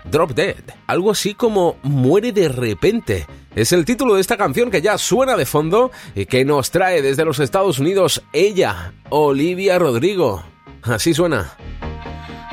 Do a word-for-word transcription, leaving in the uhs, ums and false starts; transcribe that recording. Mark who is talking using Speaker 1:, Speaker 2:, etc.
Speaker 1: Drop Dead, algo así como muere de repente. Es el título de esta canción que ya suena de fondo y que nos trae desde los Estados Unidos ella, Olivia Rodrigo. Así suena.